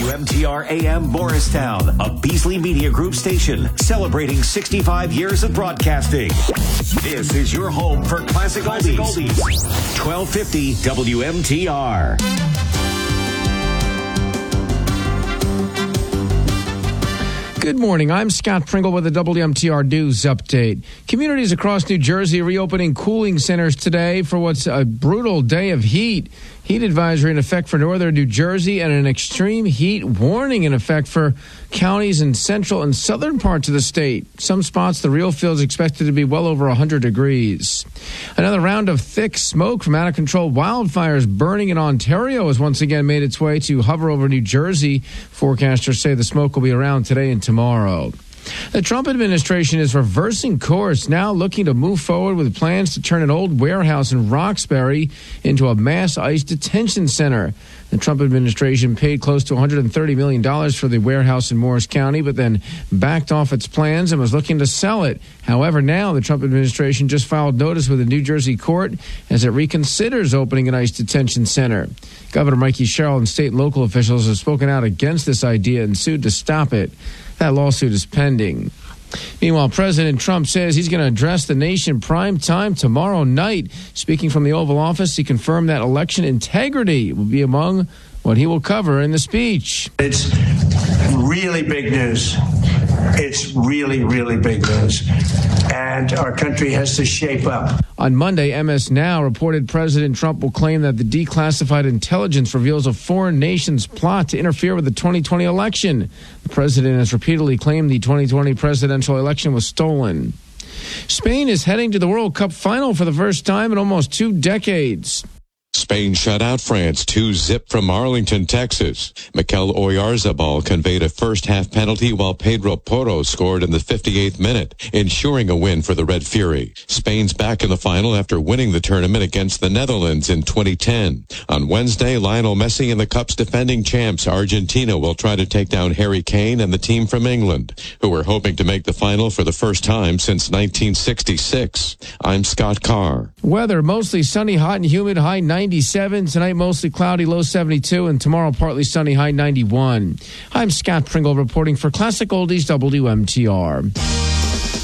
WMTR AM Morristown, a Beasley Media Group station celebrating 65 years of broadcasting. This is your home for classic oldies. 1250 WMTR. Good morning. I'm Scott Pringle with the WMTR News Update. Communities across New Jersey reopening cooling centers today for what's a brutal day of heat. Heat advisory in effect for northern New Jersey and an extreme heat warning in effect for counties in central and southern parts of the state. Some spots, the real field is expected to be well over 100 degrees. Another round of thick smoke from out-of-control wildfires burning in Ontario has once again made its way to hover over New Jersey. Forecasters say the smoke will be around today and tomorrow. The Trump administration is reversing course, now looking to move forward with plans to turn an old warehouse in Roxbury into a mass ICE detention center. The Trump administration paid close to $130 million for the warehouse in Morris County, but then backed off its plans and was looking to sell it. However, now the Trump administration just filed notice with a New Jersey court as it reconsiders opening an ICE detention center. Governor Mikey Sherrill and state and local officials have spoken out against this idea and sued to stop it. That lawsuit is pending. Meanwhile, President Trump says he's going to address the nation prime time tomorrow night. Speaking from the Oval Office, he confirmed that election integrity will be among what he will cover in the speech. It's really big news. It's really, really big news. And our country has to shape up. On Monday, MS Now reported President Trump will claim that the declassified intelligence reveals a foreign nation's plot to interfere with the 2020 election. The president has repeatedly claimed the 2020 presidential election was stolen. Spain is heading to the World Cup final for the first time in almost 2 decades. Spain shut out France 2-0 from Arlington, Texas. Mikel Oyarzabal conveyed a first-half penalty while Pedro Porro scored in the 58th minute, ensuring a win for the Red Fury. Spain's back in the final after winning the tournament against the Netherlands in 2010. On Wednesday, Lionel Messi and the Cup's defending champs Argentina will try to take down Harry Kane and the team from England, who were hoping to make the final for the first time since 1966. I'm Scott Carr. Weather, mostly sunny, hot and humid, high 97. Tonight, mostly cloudy, low 72. And tomorrow, partly sunny, high 91. I'm Scott Pringle reporting for Classic Oldies WMTR.